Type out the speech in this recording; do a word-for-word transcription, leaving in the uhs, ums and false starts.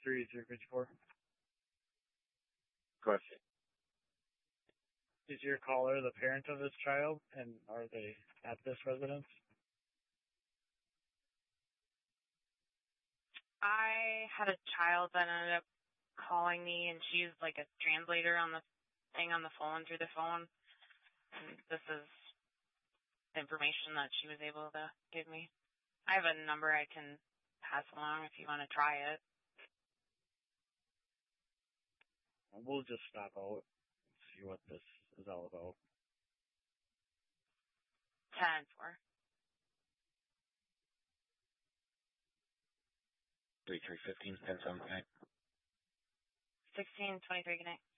three zero fifty-four. Question. Is your caller the parent of this child, and are they at this residence? I had a child that ended up calling me, and she's like a translator on the thing on the phone through the phone. And this is the information that she was able to give me. I have a number I can pass along if you want to try it. We'll just stop out and see what this is all about. ten four. three three fifteen, ten seven, good night. sixteen twenty-three, good night.